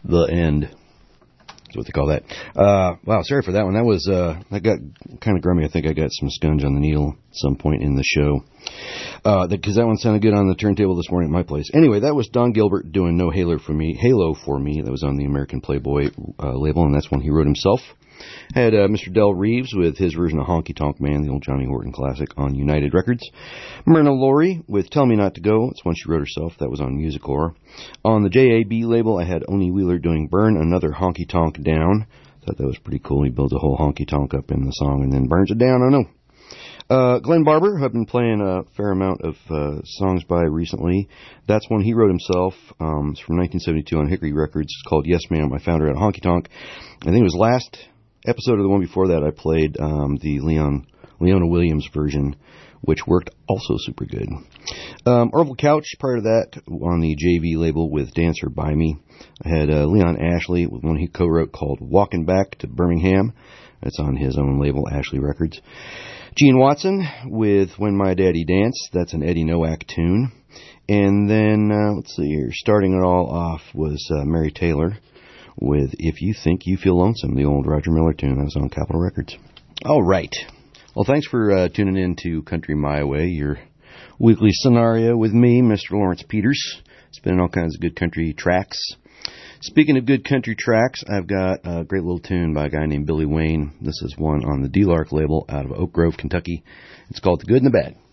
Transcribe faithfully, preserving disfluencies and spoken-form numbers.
The End. That's what they call that. Uh, wow, sorry for that one. That was, uh, that got kind of grummy. I think I got some scunge on the needle at some point in the show. Uh, because that one sounded good on the turntable this morning at my place. Anyway, that was Don Gilbert doing No Halo for Me, Halo for Me. That was on the American Playboy uh, label, and that's one he wrote himself. Had uh, Mister Del Reeves with his version of Honky Tonk Man, the old Johnny Horton classic, on United Records. Myrna Lory with Tell Me Not to Go. It's one she wrote herself. That was on Musicor. On the J A B label, I had Oni Wheeler doing Burn Another Honky Tonk Down. Thought that was pretty cool. He builds a whole honky tonk up in the song and then burns it down. I don't know. Uh, Glenn Barber, who I've been playing a fair amount of uh, songs by recently. That's one he wrote himself. Um, it's from nineteen seventy-two on Hickory Records. It's called Yes Ma'am, I Found Her at Honky Tonk. I think it was last episode of the one before that I played um, the Leon Leona Williams version, which worked also super good. Um, Orville Couch, prior to that, on the J V label with Dancer By Me. I had uh, Leon Ashley with one he co-wrote called Walking Back to Birmingham. That's on his own label, Ashley Records. Gene Watson with When My Daddy Danced. That's an Eddie Nowak tune. And then, uh, let's see here, starting it all off was uh, Mary Taylor with If You Think You Feel Lonesome, the old Roger Miller tune. That was on Capitol Records. All right. Well, thanks for uh, tuning in to Country My Way, your weekly scenario with me, Mister Lawrence Peters. Spinning all kinds of good country tracks. Speaking of good country tracks, I've got a great little tune by a guy named Billy Wayne. This is one on the D-Lark label out of Oak Grove, Kentucky. It's called The Good and the Bad.